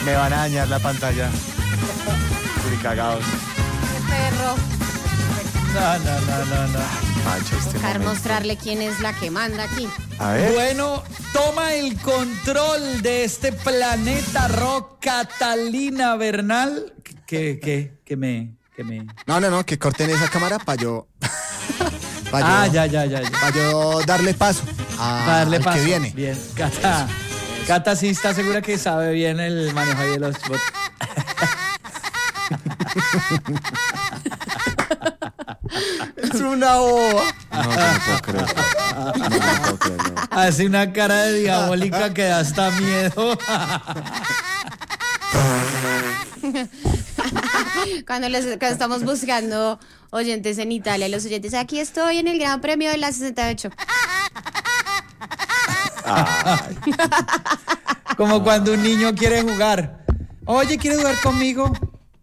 Me van a dañar la pantalla. Muy cagados. Qué perro. No. Macho, Buscar mostrarle quién es la que manda aquí. A ver. Bueno, toma el control de este planeta rock, Catalina Bernal. Que me... No, que corten esa cámara para yo. Ya. Para yo darle paso al que viene. Bien, Cata sí está segura que sabe bien el manejo ahí de los bots. Es una boba. No puedo creer. No. Hace una cara de diabólica que da hasta miedo. Cuando estamos buscando oyentes en Italia, los oyentes, aquí estoy en el Gran Premio de la 68. Como cuando un niño quiere jugar. Oye, ¿quieres jugar conmigo?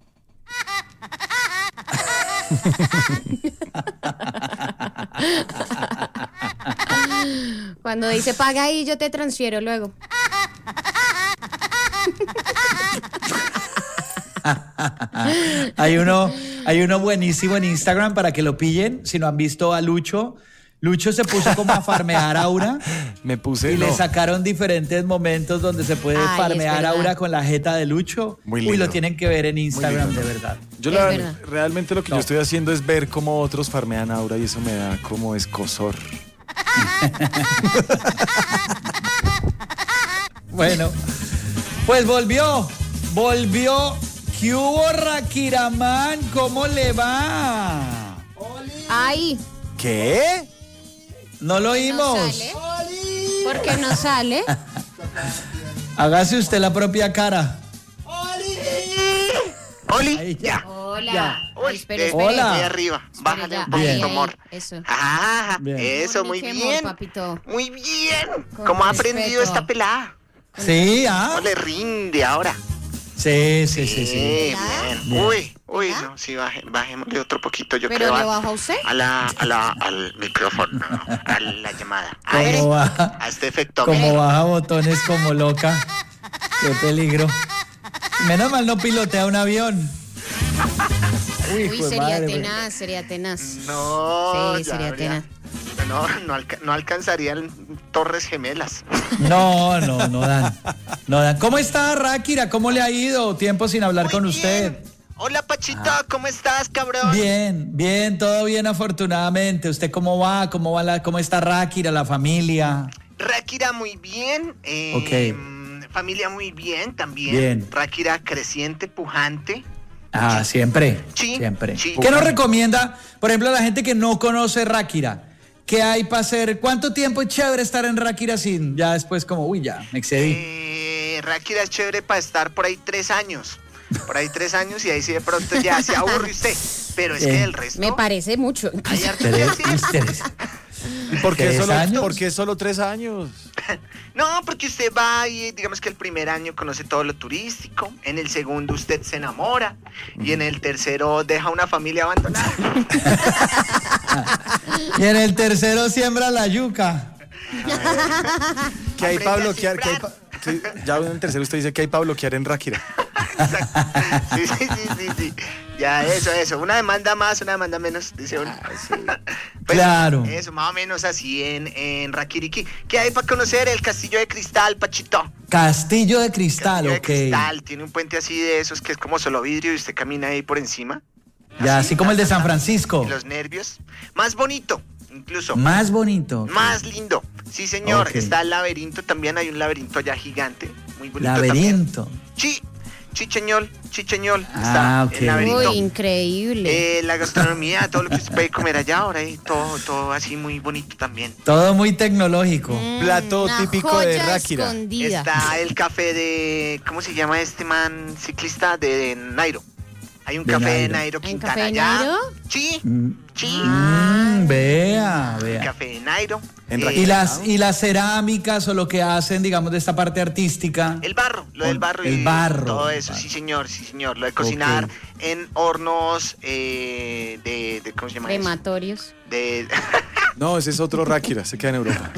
Cuando dice paga ahí, yo te transfiero luego. Hay uno buenísimo en Instagram para que lo pillen. Si no han visto a Lucho se puso como a farmear aura. Me puse. Y le sacaron diferentes momentos donde se puede farmear aura con la jeta de Lucho. Muy lindo. Uy, lo tienen que ver en Instagram, de verdad. Yo realmente lo que yo estoy haciendo es ver cómo otros farmean aura y eso me da como escozor. Bueno, pues volvió. ¿Qué hubo, Rakiraman? ¿Cómo le va? Ay. ¿Qué? No lo oímos. ¿No sale? ¿Por qué no sale? Hágase usted la propia cara. ¡Oli! Ahí, ya. Hola. Ya. Uy, Espere. Hola. ahí arriba. Bájale un Bien. poquito, amor. Eso. Bien. Eso, muy Qué bien. amor, papito. Muy bien. Con ¿Cómo ha respeto. aprendido esta pelada? Sí, ¿Cómo le rinde ahora? Sí. Bien. Bien. Uy, no, sí, bajémosle otro poquito, yo ¿Pero creo. le baja a usted? Al micrófono, a la llamada. ¿Cómo va? A este efecto. Como baja botones como loca. Qué peligro. Menos mal no pilotea un avión. Uy, pues sería tenaz. No, Sí, ya sería habría- tenaz. No alcanzarían Torres Gemelas. No dan. ¿Cómo está, Ráquira? ¿Cómo le ha ido? Tiempo sin hablar Muy con bien. usted. Hola, Pachito, ¿cómo estás, cabrón? Bien, todo bien, afortunadamente. ¿Usted cómo va? ¿Cómo está Ráquira, la familia? Ráquira muy bien. Familia muy bien también. Bien. Ráquira creciente, pujante. Siempre. Sí, Siempre. sí. ¿Qué nos recomienda, por ejemplo, a la gente que no conoce Ráquira? ¿Qué hay para hacer? ¿Cuánto tiempo es chévere estar en Ráquira sin? Ya después como, ya, me excedí. Ráquira es chévere para estar por ahí 3 años. Por ahí 3 años y ahí sí de pronto ya se aburre usted. Pero es que el resto... Me parece mucho. Hay harto que hacer. ¿Y por qué 3 años? ¿Por qué solo 3 años? No, porque usted va y digamos que el primer año conoce todo lo turístico, en el segundo usted se enamora y en el tercero deja una familia abandonada. Y en el tercero siembra la yuca. ¿Qué hay para Aprende a bloquear? sembrar. Ya en el tercero usted dice que hay para bloquear en Ráquira. Sí. Ya, eso. Una demanda más, una demanda menos, dice uno. Pues, Claro. Eso, más o menos así en Rakiriki. ¿Qué hay para conocer? El Castillo de Cristal, Pachito. Castillo de Cristal, Castillo de ok. Cristal, tiene un puente así de esos que es como solo vidrio y usted camina ahí por encima. Ya, así como el de San Francisco. Y los nervios. Más bonito, incluso. Más bonito. Más lindo. Sí, señor. Ok. Está el laberinto, también hay un laberinto ya gigante. Muy bonito Laberinto. también. Chicheñol. Está Ok. el laberinto. Uy, increíble. La gastronomía, todo lo que usted puede comer allá ahora, todo así muy bonito también. Todo muy tecnológico. Plato Una típico de joya Ráquira. escondida. Está el café de, ¿cómo se llama este man ciclista? De Nairo. Hay un De café de Nairo. Nairo ¿Hay un Quintana café de allá. Nairo? Sí. Vea. Café de Nairo. En Y Ráquira. las cerámicas o lo que hacen, digamos, de esta parte artística. El barro, lo del barro El y barro. todo eso, Barro. sí señor. Lo de cocinar Ok. en hornos de ¿cómo se llama eso? Crematorios. De No, ese es otro Ráquira, se queda en Europa.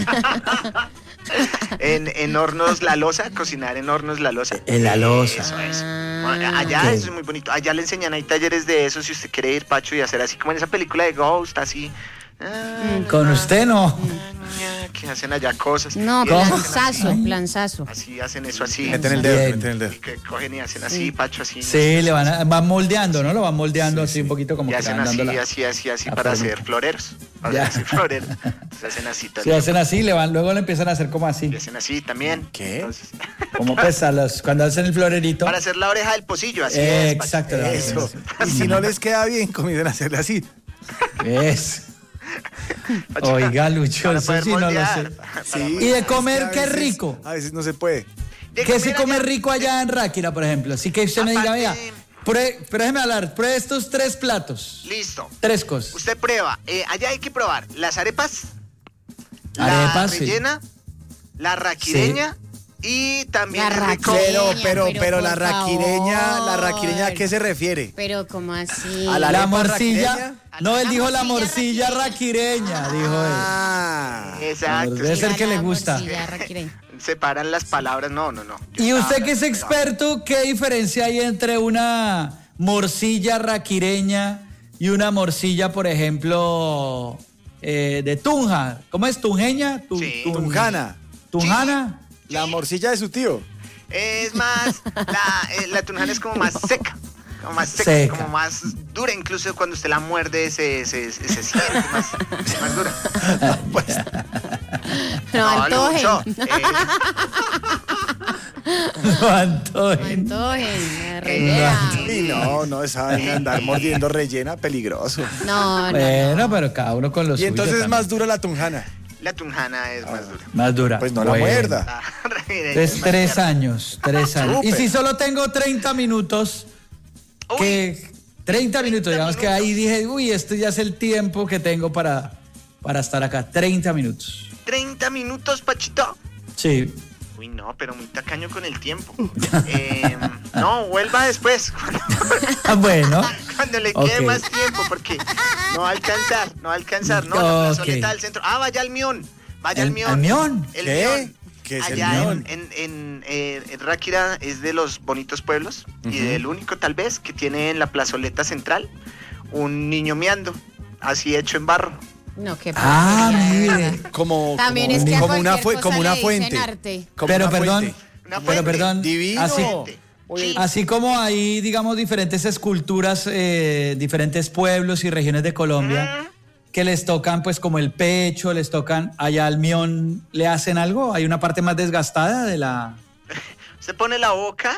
En Hornos La Loza, cocinar en Hornos La Loza. En La Loza. Eso es. Bueno, allá Ok. eso es muy bonito. Allá le enseñan, hay talleres de eso si usted quiere ir, Pacho, y hacer así como en esa película de Ghost, así. Con usted no. Que hacen allá cosas. No, Y ellos hacen planzazo, planzazo. así, hacen eso así. Meten el dedo, Bien. meten el dedo. Y que cogen y hacen así, Pacho, así. Sí, van moldeando, ¿no? Lo van moldeando así un poquito como Y que hacen le van así, dando la... así la para formita. hacer floreros. Para Ya. hacer floreros. Se hacen así todo el Si tiempo. hacen así, luego le empiezan a hacer como así. Y hacen así también. ¿Qué? Entonces, Como pues cuando hacen el florerito. para hacer la oreja del pocillo, así es. Pacho. Exacto. le van a hacer Eso. Y si no les queda bien, comiencen a hacerle así. así. Es. Pacho, Oiga, Lucho, para eso poder sí no lo moldear. sé. Para Sí. Y de Es comer, que a qué veces- rico. A veces no se puede. De ¿Qué se comer come allá- rico allá en Ráquira, por ejemplo? Así que usted me diga, Aparte- vea, pero déjeme hablar, pruebe estos 3 platos. Listo. 3 cosas. Usted prueba. Allá hay que probar las arepas, la Arepas, sí. rellena, la raquireña y también La el rico. raquireña. Pero la por raquireña, favor. ¿a qué se refiere? Pero como así. A la La arepa morcilla. raquireña. No, él La dijo la morcilla morcilla raquireña, dijo él. Ah. Exacto. Debe sí. ser que le La gusta. morcilla raquireña. Separan las palabras. No. Y usted Ahora, que es pero- experto, ¿qué diferencia hay entre una morcilla raquireña y una morcilla, por ejemplo, de Tunja? ¿Cómo es? ¿Tunjeña? Sí. Tunjana. ¿Tunjana? La morcilla de su tío. Es más, la tunjana es como más seca. Como más seca, Seca. como más dura. Incluso cuando usted la muerde se siente más dura. No, antojen. Lucho, No, Antonio. Antojen. Rellena. Y no, esa vaina de andar mordiendo rellena, peligroso. No. Bueno, pero cada uno con lo Y suyo entonces es también. más dura la tunjana. la tunjana es más dura. Más dura. Pues no la Bueno. muerda. La raquireña Es más 3 tierna. años, 3 años. Y Súper. si solo tengo 30 minutos, Uy, que 30 minutos, digamos que ahí dije, uy, esto ya es el tiempo que tengo para estar acá. 30 minutos. 30 minutos, Pachito. Sí. Uy, no, pero muy tacaño con el tiempo. No, vuelva después, Bueno. cuando le quede Ok. más tiempo, porque no va a alcanzar, no, la Ok. plazoleta del centro. Ah, vaya al Mión, vaya al ¿Al Mión. Mión? El ¿Qué? Mión. ¿Qué es el Allá Mión? en Ráquira es de los bonitos pueblos y del único tal vez que tiene en la plazoleta central un niño meando, así hecho en barro. No, qué Ah, porquería, de mire. verdad. Como, También como, es que a como una, cualquier cosa como una le fuente. dicen arte. Como Pero una perdón, fuente. Una pero fuente. perdón, Divino. así, Oye, así como hay, digamos, diferentes esculturas, diferentes pueblos y regiones de Colombia que les tocan, pues, como el pecho, les tocan, allá al Mión, ¿le hacen algo? ¿Hay una parte más desgastada de la...? Se pone la boca.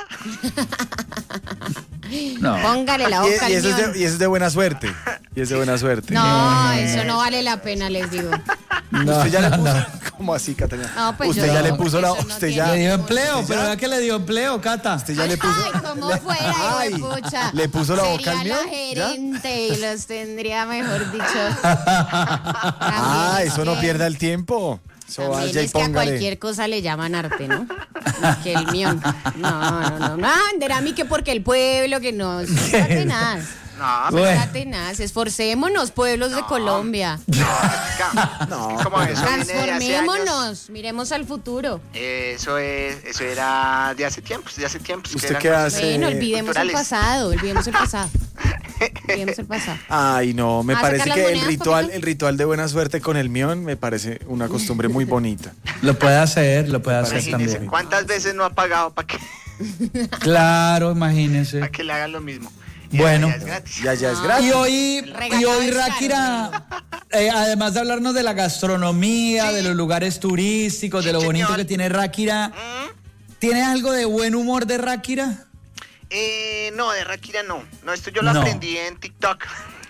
No. Póngale la y, boca y al eso es Mión. y eso es de buena suerte. Y es de buena suerte. No, eso no vale la pena, les digo. Usted ya le no, puso. no. ¿Cómo así, Catalina? No, pues usted yo ya no, le puso la. eso no Usted tiene- ya. Le dio empleo, ¿Usted pero ya? vea que le dio empleo, Cata. Usted ya le puso. Ay, ¿cómo fuera, Ay, hijo de pucha? ¿le puso la boca al Sería Mión? la ¿Ya? gerente y los tendría, mejor dicho. Ah, También eso es no que- pierda el tiempo. Eso También vaya y es que a póngale. cualquier cosa le llaman arte, ¿no? Que el Mión. No. Me va a vender a mí que porque el pueblo, que no. Eso está tenaz. No, Bueno. Está tenaz. Esforcémonos, pueblos de Colombia. no, como eso viene de hace años. Transformémonos. Miremos al futuro. Eso era de hace tiempos, que ¿Usted eran qué cosas hace? Bueno, olvidemos el culturales. pasado. Olvidemos el pasado. Olvidemos el pasado. Ay, no, me ¿Vas a parece sacar que las el monedas, ritual, papito? el ritual de buena suerte con el Mión me parece una costumbre muy bonita. Lo puede hacer Imagínese. también. ¿Cuántas veces no ha pagado para Claro, imagínese. que le hagan lo mismo? Y Bueno. ahora ya es gratis. Ya es No. gratis. Y hoy, regalado es caro, Ráquira, además de hablarnos de la gastronomía, de los lugares turísticos, Sí, de lo bonito señor. que tiene Ráquira, ¿tiene algo de buen humor de Ráquira? No, de Ráquira no. No, esto yo lo No. aprendí en TikTok.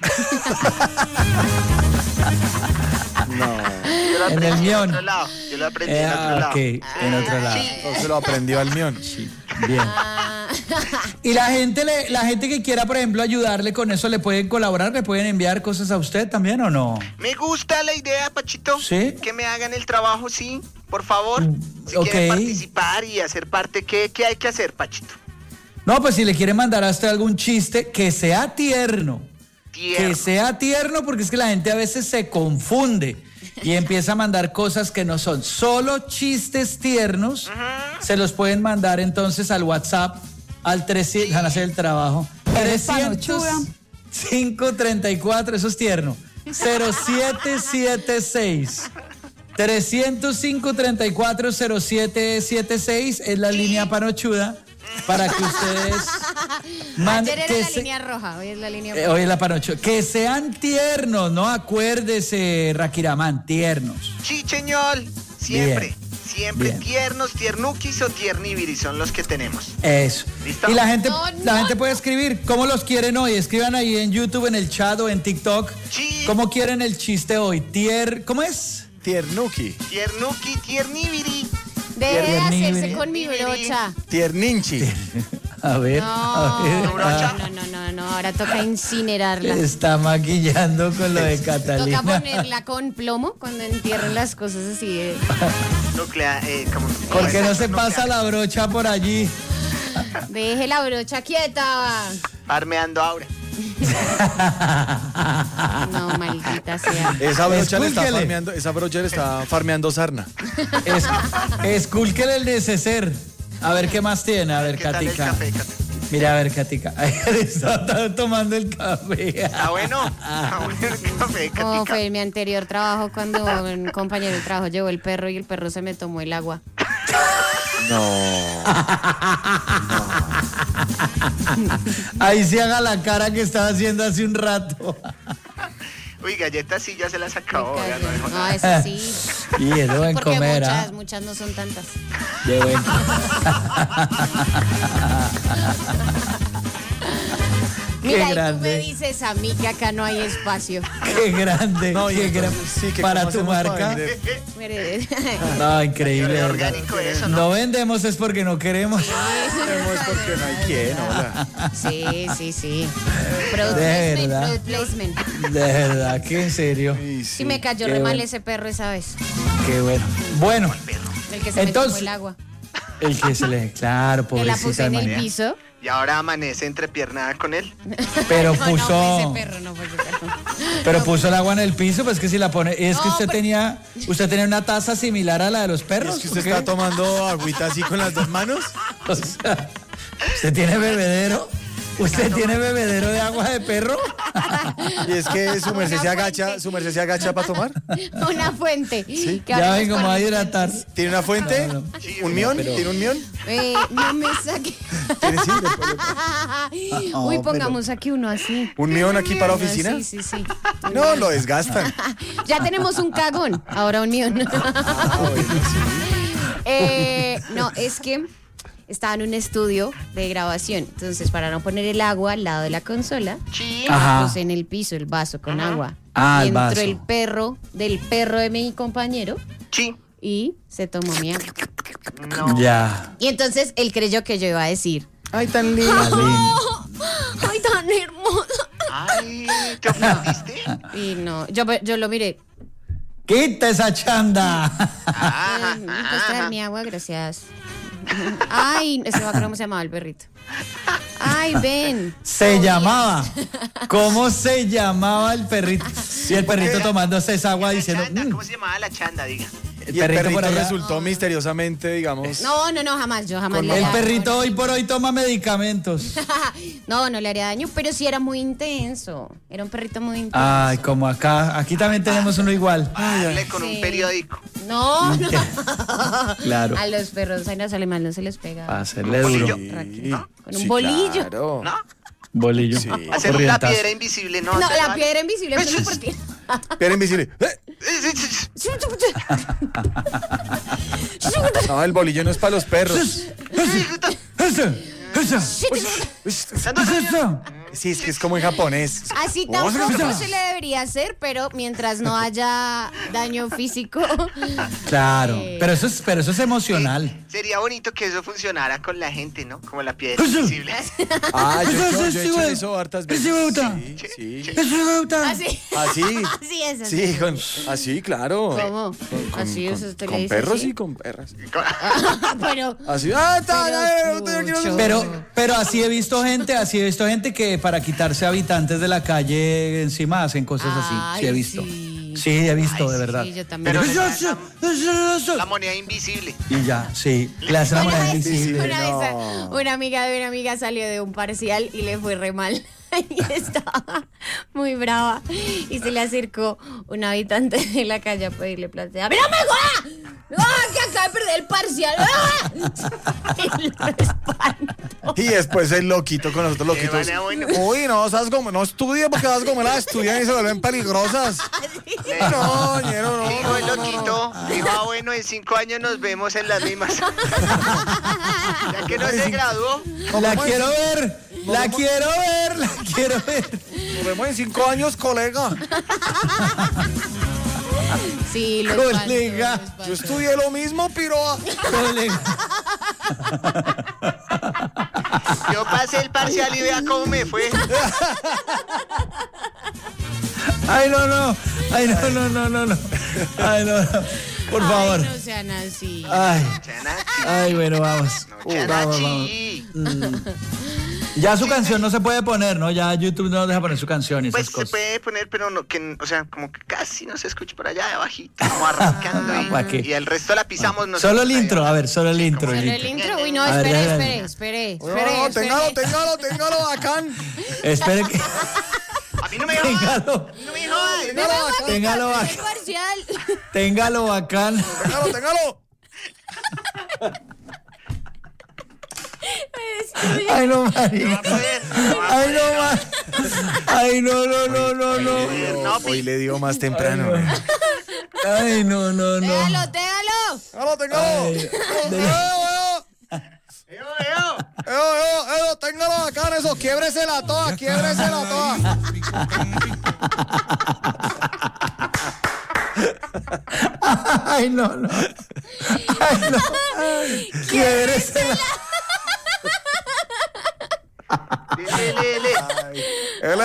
No, Yo lo En aprendí el Mión. otro lado. Yo lo aprendí en otro lado. Ok, en otro lado. no se lo aprendió al Mión. Bien. Ah, Y la gente que quiera, por ejemplo, ayudarle con eso, ¿le pueden colaborar? ¿Le pueden enviar cosas a usted también o no? Me gusta la idea, Pachito. ¿Sí? Que me hagan el trabajo, sí, por favor. Si ok. quieren participar y hacer parte, ¿qué hay que hacer, Pachito? No, pues si le quieren mandar a usted algún chiste, que sea tierno. Tierno. Que sea tierno porque es que la gente a veces se confunde. y empieza a mandar cosas que no son solo chistes tiernos, se los pueden mandar entonces al WhatsApp, al 300, van a hacer el trabajo, 305-34, eso es tierno, 0776. 305-340776 es la línea panochuda para que ustedes Ayer era la línea roja, hoy es la línea roja. hoy es la panochuda. Que sean tiernos, no acuérdese, Rakiramán, tiernos. Sí, señor. Siempre. Bien. Siempre Bien. tiernos, tiernukis o tiernibiris son los que tenemos. Eso. ¿Listo? Y la gente No. puede escribir cómo los quieren hoy. Escriban ahí en YouTube, en el chat o en TikTok. Sí. ¿Cómo quieren el chiste hoy? ¿Cómo es? Tiernuki. Tiernuki, tiernibiri. Deje de Tierni, hacerse mire. con mi brocha. Tierninchi. A ver. a ver. No, ahora toca incinerarla. Está maquillando con lo de Catalina. Toca ponerla con plomo cuando entierren las cosas así de... Nuclear, como... ¿Por qué no se nuclear. pasa la brocha por allí? Deje la brocha quieta. Parmeando ahora. No, maldita sea. Esa brocha le está Escúlquele. farmeando, esa brocha le está farmeando sarna. Escúlquele el neceser. A ver qué más tiene. A ver, ¿Qué tal el Katica. café, Cata? Mira, a ver, Katica. Está tomando el café. ¿Está bueno? ¿Está bueno el café, Como Katica? fue en mi anterior trabajo cuando un compañero de trabajo llevó el perro y el perro se me tomó el agua. No. Ahí sí haga la cara que estaba haciendo hace un rato. Uy, galletas sí ya se las acabó. Ya no dejó No, nada. eso sí. Y es de buen Porque comer, ¿ah? muchas no son tantas. De buen. Mira, y tú me grande. dices a mí que acá no hay espacio. Qué grande. No, y qué entonces, gran- sí, que para cómo tu hacemos para marca. vender. Mire, No, increíble. Pero ¿verdad? orgánico eso, ¿no? No vendemos es porque no queremos. No es porque no hay quien, hola. Sí. Product De placement, verdad. product placement. De verdad, que en serio. Sí, Sí me cayó Qué re mal bueno. ese perro esa vez. Qué bueno. Bueno, El que se me Entonces- tomó el agua. el que se le. Claro, Que la pobrecita. puse en el María. piso. Y ahora amanece entrepiernada con él. Pero No fue puso. ese perro, no fue ese perro. Pero puso el agua en el piso, pues que si la pone. Es que No, usted pero- tenía una taza similar a la de los perros. ¿Es que usted ¿o qué? está tomando agüita así con las dos manos? O sea, ¿usted tiene bebedero? ¿Usted tiene bebedero de agua de perro? Y es que su merced se agacha para tomar. Una fuente. que Ya ahora vengo, los me voy a perros- hidratar. ¿Tiene una fuente? No. ¿Un mión? ¿Tiene un mión? No me saque. ¿Tiene sí? Uy, pongamos aquí uno así. ¿Un mión aquí para oficina? Sí. No, lo desgastan. Ya tenemos un cagón, ahora un mío. No, es que estaba en un estudio de grabación. Entonces, para no poner el agua al lado de la consola, Sí. Ajá. puse en el piso el vaso con agua. Ah, y el entró vaso. el perro del perro de mi compañero Sí. y se tomó mi agua. No. Ya. Y entonces él creyó que yo iba a decir, Ay, tan lindo. ¡ay, tan hermoso! Ay, ¿te ofendiste? Y no, yo lo miré. ¡Quita esa chanda! ¿Me puedes traer mi agua? Gracias. Ay, ese no me acuerdo cómo se llamaba el perrito. Ay, ven. Se llamaba. ¿Cómo se llamaba el perrito? Y el perrito tomándose esa agua La diciendo. chanda, ¿cómo se llamaba la chanda, diga? Y el perrito por allá. resultó misteriosamente, digamos. No, jamás. Yo jamás Con le El haría perrito hoy por hoy toma medicamentos. No le haría daño, pero sí era muy intenso. Era un perrito muy intenso. Ay, como acá. Aquí también tenemos uno igual. Darle con Sí. un periódico. No. Claro. A los perros, a los alemanes no se les pega. Para hacerle duro. Con un bolillo. Claro. ¿No? Bolillo. Sí. Hacer la Corrientazo. piedra invisible, ¿no? No, ¿te la vale? piedra invisible, pero no por ti. Piedra invisible. No, el bolillo no es para los perros. ¡Eso! ¡Eso! ¡Eso! Sí, es que es como en japonés. Así tampoco se le debería hacer, pero mientras no haya daño físico. Claro. Pero eso es emocional. Sería bonito que eso funcionara con la gente, ¿no? Como la piedra invisible. Ah, yo he Sí, hecho güey. eso hartas Sí, veces. güey. Sí. ¡Eso me gusta! Así. Así. Así es. Así. Sí, así, claro. ¿Cómo? Así es, usted le Con dice perros así. y con perras. Pero. Así. ¡Ah, está! Pero yo quiero- chucho. Pero así he visto gente que para quitarse habitantes de la calle encima hacen cosas así. Sí he visto. Sí. Sí, he visto, Ay, de sí, verdad. Sí, yo también. Pero la moneda invisible. Y ya, sí. Le hacen la moneda Una vez, invisible. una vez, No. una amiga de una amiga salió de un parcial y le fue re mal. Y estaba muy brava. Y se le acercó un habitante de la calle a pedirle plata. ¡Pero me joda! ¡Ah, que acaba de perder el parcial! ¡Ah! Y lo espantó. Y después el loquito con los otros loquitos. Bueno, bueno. Uy, no, sabes cómo, no estudie porque vas como las estudian y se vuelven peligrosas. No, ñero, no. Dijo el loquito, dijo, bueno, en 5 años nos vemos en las mismas. Ya que no se graduó. La quiero ver, la quiero ver, la quiero ver. Nos vemos en 5 años, colega. Sí, lo Colega. espantó. Yo estudié lo mismo, piroa. Colega. Yo pasé el parcial y vea cómo me fue. Ay, no, no. Ay, no, no, no, no, no. Ay, no, no. Por favor. Ay, no sean así. Ay, Chanachi, ay, bueno, vamos. no, Vamos, Chanachi. Ya su canción no se puede poner, ¿no? Ya YouTube no deja poner su canción y esas Pues se cosas. puede poner, pero no, que, o sea, como que casi no se escucha por allá de abajito, como arrancando ¿pa' qué? y el resto la pisamos nosotros. Solo el intro, a ver, solo el intro. Solo el el intro. intro. Uy, no, A ver, espere, dale, espere, dale. espere. No, espere. téngalo, bacán. Espere que. A mí no me jodas, Téngalo, no me jodas. téngalo El bacán. parcial. Téngalo bacán. Téngalo. Ay, no, María. No va a poder, no va a Ay, poder, no, ma. Ay, no, no, no, no, no. No, Hoy le dio más temprano. Ay, no, no, no. Téngalo. Téngalo. Ay, Téngalo bacán eso. Quiébresela toda. Ay, no, no. Ay, no. Quiébresela. Le.